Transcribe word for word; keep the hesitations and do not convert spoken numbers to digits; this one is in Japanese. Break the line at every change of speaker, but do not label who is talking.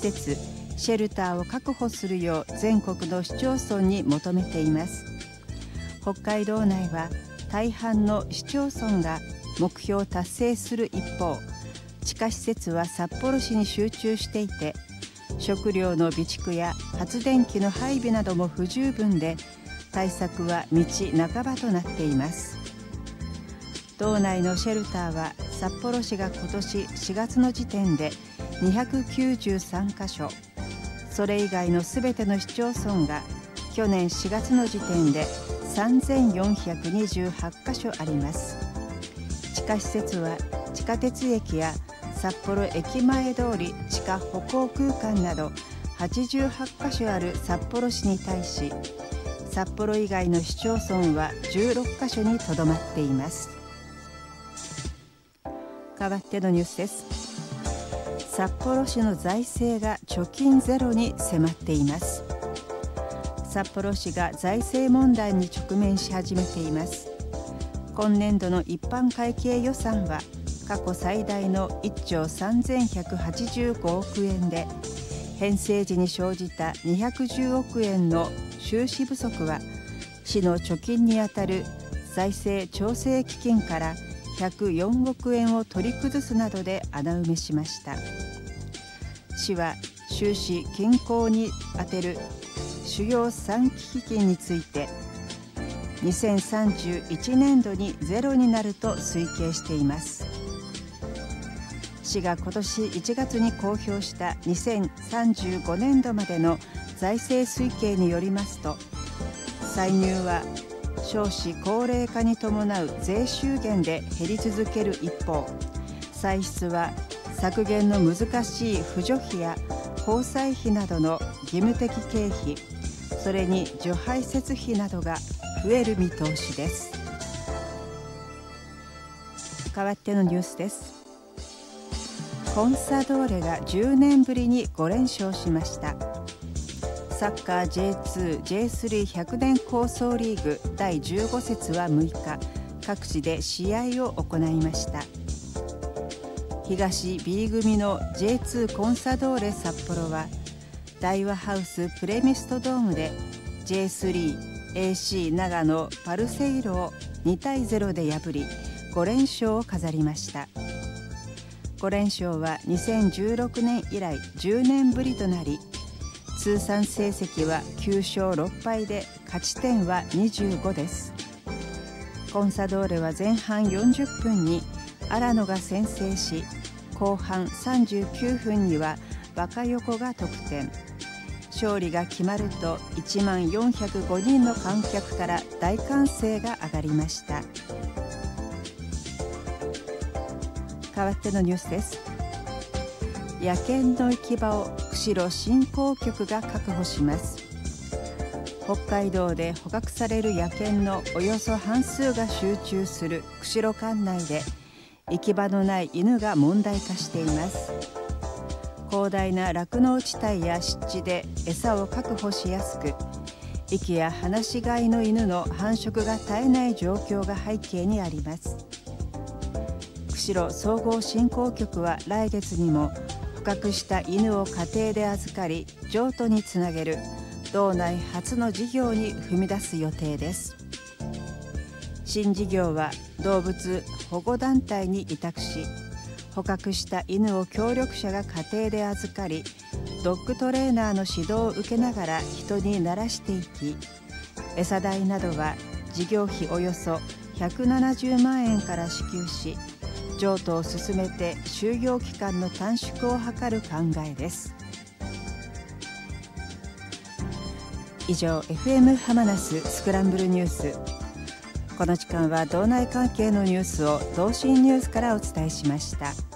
施設、シェルターを確保するよう全国の市町村に求めています。北海道内は大半の市町村が目標を達成する一方、地下施設は札幌市に集中していて、食料の備蓄や発電機の配備なども不十分で、対策は道半ばとなっています。道内のシェルターは札幌市が今年しがつの時点でにひゃくきゅうじゅうさんかしょ、それ以外のすべての市町村が去年しがつの時点でさんぜんよんひゃくにじゅうはちかしょあります。地下施設は地下鉄駅や札幌駅前通り地下歩行空間などはちじゅうはちかしょある札幌市に対し、札幌以外の市町村はじゅうろっかしょにとどまっています。代わってのニュースです。札幌市の財政が貯金ゼロに迫っています。札幌市が財政問題に直面し始めています。今年度の一般会計予算は過去最大のいっちょうさんぜんひゃくはちじゅうごおくえんで、編成時に生じたにひゃくじゅうおくえんの収支不足は市の貯金にあたる財政調整基金からひゃくよんおくえんを取り崩すなどで穴埋めしました。市は収支均衡に充てる主要さん基金についてにせんさんじゅういちねんどにゼロになると推計しています。市が今年いちがつに公表したにせんさんじゅうごねんどまでの財政推計によりますと、歳入は少子高齢化に伴う税収減で減り続ける一方、歳出は削減の難しい扶助費や交際費などの義務的経費、それに除排泄費などが増える見通しです。代わってのニュースです。コンサドーレがじゅうねんぶりにごれんしょうしました。サッカー ジェイツー、ジェイスリーひゃくねん構想リーグだいじゅうごせつはむいか、各地で試合を行いました。東 B 組の ジェイツー コンサドーレ札幌は大和ハウスプレミストドームで ジェイスリー、エーシー 長野パルセイロをにたいゼロで破りごれんしょうを飾りました。ごれんしょうはにせんじゅうろくねん以来じゅうねんぶりとなり、通算成績はきゅうしょうろっぱいで勝ち点はにじゅうごです。コンサドーレは前半よんじゅっぷんに荒野が先制し、後半さんじゅうきゅうふんには若横が得点。勝利が決まるといちまんよんひゃくごにんの観客から大歓声が上がりました。代わってのニュースです。野犬の行き場を釧路振興局が確保します。北海道で捕獲される野犬のおよそ半数が集中する釧路管内で、行き場のない犬が問題化しています。広大な酪農地帯や湿地で餌を確保しやすく、息や放し飼いの犬の繁殖が絶えない状況が背景にあります。釧路総合振興局は来月にも捕獲した犬を家庭で預かり譲渡につなげる道内初の事業に踏み出す予定です。新事業は動物保護団体に委託し、捕獲した犬を協力者が家庭で預かり、ドッグトレーナーの指導を受けながら人に慣らしていき、餌代などは事業費およそひゃくななじゅうまんえんから支給し、譲渡を進めて就業期間の短縮を図る考えです。以上 エフエム ハマナススクランブルニュース。この時間は道内関係のニュースを同心ニュースからお伝えしました。